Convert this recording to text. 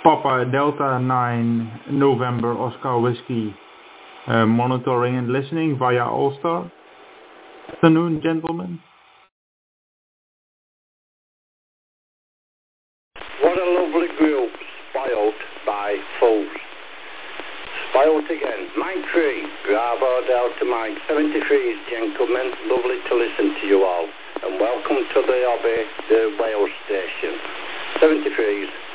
Papa Delta 9 November Oscar Whiskey monitoring and listening via All-Star. Afternoon, gentlemen. What a lovely group, Spoiled by Fools. Spoiled again. Mike 3, Bravo Delta Mike 73's gentlemen, lovely to listen to you all. And welcome to the Wales station. 73's